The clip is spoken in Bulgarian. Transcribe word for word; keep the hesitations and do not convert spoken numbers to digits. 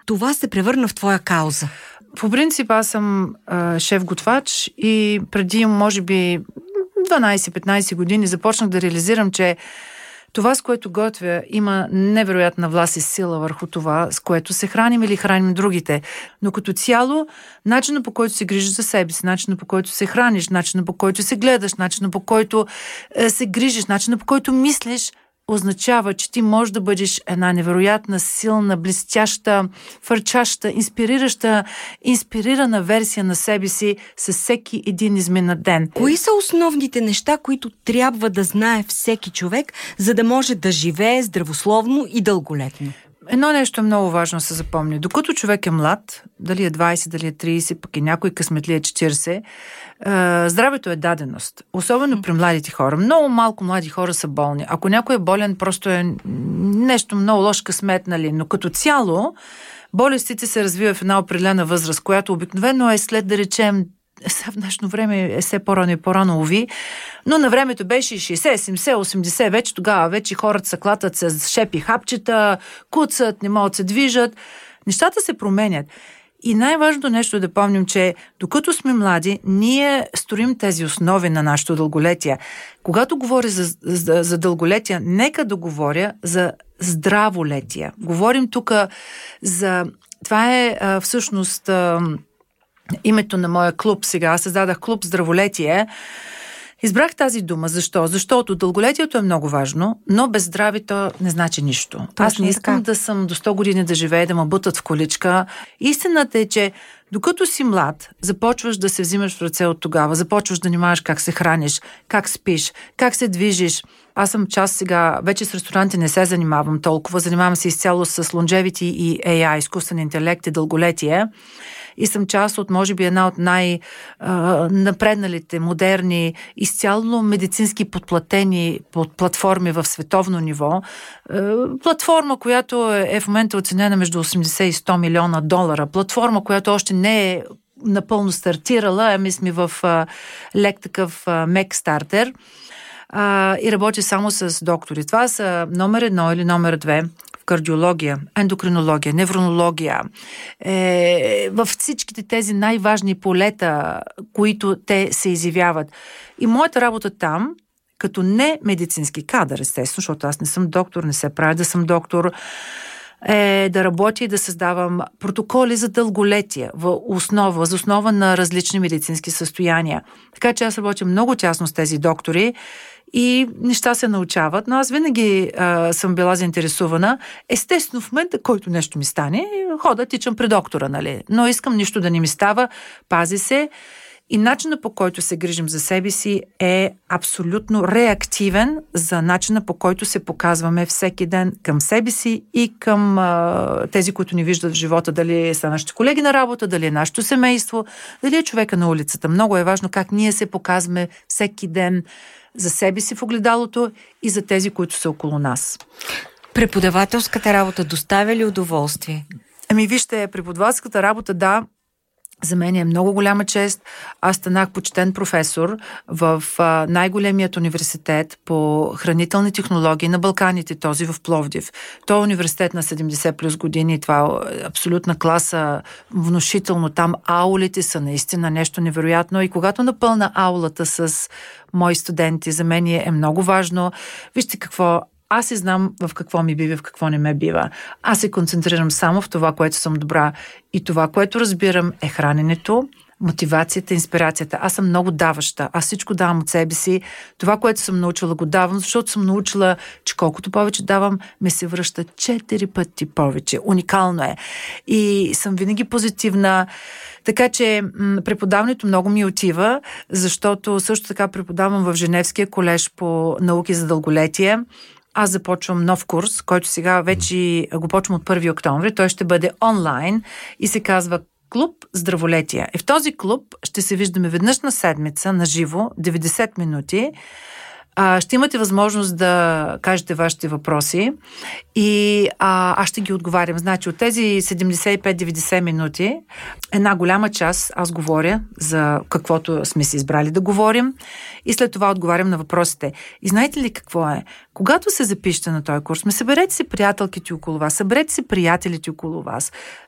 това се превърна в твоя кауза? По принцип аз съм а, шеф-готвач и преди, може би, дванайсет-петнайсет години започнах да реализирам, че това, с което готвя, има невероятна власт и сила върху това, с което се храним или храним другите. Но като цяло, начинът, по който се грижиш за себе си, начинът, по който се храниш, начинът, по който се гледаш, начинът, по който е, се грижиш, начинът, по който мислиш, означава, че ти можеш да бъдеш една невероятна, силна, блестяща, фърчаща, инспирираща, инспирирана версия на себе си с всеки един изминат ден. Кои са основните неща, които трябва да знае всеки човек, за да може да живее здравословно и дълголетно? Едно нещо е много важно да се запомни. Докато човек е млад, дали е двайсет, дали е трийсет, пък и някой късметли е четирийсет, здравето е даденост. Особено при младите хора. Много малко млади хора са болни. Ако някой е болен, просто е нещо много лош късмет, нали? Но като цяло, болестите се развиват в една определена възраст, която обикновено е след, да речем, в днешно време е все по-рано и по-рано, уви, но на времето беше шейсет, седемдесет, осемдесет, вече тогава вече хората се клатат с шепи хапчета, куцат, не могат да се движат. Нещата се променят. И най-важното нещо е да помним, че докато сме млади, ние строим тези основи на нашето дълголетие. Когато говоря за, за, за дълголетие, нека да говоря за здраволетие. Говорим тук за... Това е а, всъщност... А, името на моя клуб сега. Аз създадах клуб Здраволетие. Избрах тази дума. Защо? Защото дълголетието е много важно, но без здравето не значи нищо. Точно Аз не искам така. Да съм до сто години да живея, да ме бутат в количка. Истината е, че докато си млад, започваш да се взимаш в ръце от тогава, започваш да внимаваш как се храниш, как спиш, как се движиш. Аз съм част сега, вече с ресторанти не се занимавам толкова, занимавам се изцяло с longevity и Ей Ай, изкуствен интелект и дълголетие. И съм част от, може би, една от най-напредналите, модерни, изцяло медицински подплатени под платформи в световно ниво. Платформа, която е в момента оценена между осемдесет и сто милиона долара. Платформа, която още не е напълно стартирала, ами сме в лек такъв мек стартер. И работи само с доктори. Това са номер едно или номер две кардиология, ендокринология, неврология, е, във всичките тези най-важни полета, които те се изявяват. И моята работа там, като не медицински кадър, естествено, защото аз не съм доктор, не се правя да съм доктор, е да работя и да създавам протоколи за дълголетие в основа, за основа на различни медицински състояния. Така че аз работя много тясно с тези доктори и неща се научават, но аз винаги а, съм била заинтересувана. Естествено, в момента, който нещо ми стане, хода, тичам при доктора, нали? Но искам нищо да не ми става, пази се. И начинът, по който се грижим за себе си, е абсолютно реактивен за начина, по който се показваме всеки ден към себе си и към а, тези, които ни виждат в живота, дали са нашите колеги на работа, дали е нашето семейство, дали е човека на улицата. Много е важно как ние се показваме всеки ден за себе си в огледалото и за тези, които са около нас. Преподавателската работа доставя ли удоволствие? Ами вижте, преподавателската работа, да, за мен е много голяма чест. Аз станах почтен професор в а, най-големият университет по хранителни технологии на Балканите, този в Пловдив. Той е университет на седемдесет плюс години, това е абсолютна класа, внушително. Там аулите са наистина нещо невероятно и когато напълна аулата с мои студенти, за мен е много важно. Вижте какво... Аз си знам в какво ми бива, в какво не ме бива. Аз се концентрирам само в това, което съм добра. И това, което разбирам, е храненето, мотивацията, инспирацията. Аз съм много даваща. Аз всичко давам от себе си. Това, което съм научила, го давам, защото съм научила, че колкото повече давам, ми се връща четири пъти повече. Уникално е. И съм винаги позитивна. Така че м- преподаването много ми отива, защото също така преподавам в Женевския колеж по науки за дълголетие. Аз започвам нов курс, който сега вече го почвам от първи октомври. Той ще бъде онлайн и се казва Клуб Здраволетие. И в този клуб ще се виждаме веднъж на седмица, на живо, деветдесет минути. А, ще имате възможност да кажете вашите въпроси и а, аз ще ги отговарям. Значи от тези седемдесет и пет до деветдесет минути, една голяма част аз говоря за каквото сме си избрали да говорим и след това отговарям на въпросите. И знаете ли какво е? Когато се запишете на този курс, ме съберете си приятелките около вас, съберете си приятелите около вас,